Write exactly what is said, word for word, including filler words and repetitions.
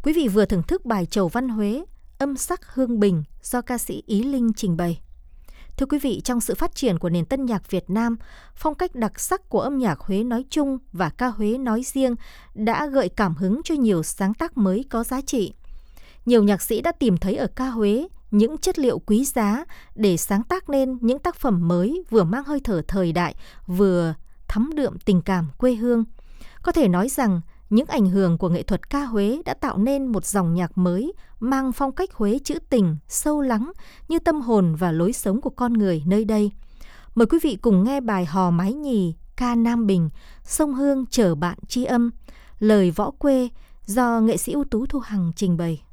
Quý vị vừa thưởng thức bài Chầu Văn Huế, âm sắc hương bình do ca sĩ Ý Linh trình bày. Thưa quý vị, trong sự phát triển của nền tân nhạc Việt Nam, phong cách đặc sắc của âm nhạc Huế nói chung và ca Huế nói riêng đã gợi cảm hứng cho nhiều sáng tác mới có giá trị. Nhiều nhạc sĩ đã tìm thấy ở ca Huế những chất liệu quý giá để sáng tác nên những tác phẩm mới vừa mang hơi thở thời đại, vừa thấm đượm tình cảm quê hương. Có thể nói rằng, những ảnh hưởng của nghệ thuật ca Huế đã tạo nên một dòng nhạc mới mang phong cách Huế trữ tình, sâu lắng như tâm hồn và lối sống của con người nơi đây. Mời quý vị cùng nghe bài Hò Mái Nhì, ca Nam Bình, Sông Hương chở bạn tri âm, lời võ quê do nghệ sĩ ưu tú Thu Hằng trình bày.